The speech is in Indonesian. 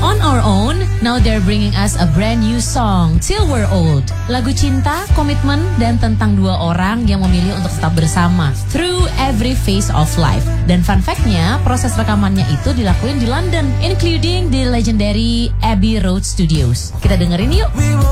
On Our Own, now they're bringing us a brand new song, Till We're Old. Lagu cinta, komitmen, dan tentang dua orang yang memilih untuk tetap bersama through every phase of life. Dan fun fact-nya, proses rekamannya itu dilakuin di London, including the legendary Abbey Road Studios. Kita dengerin yuk.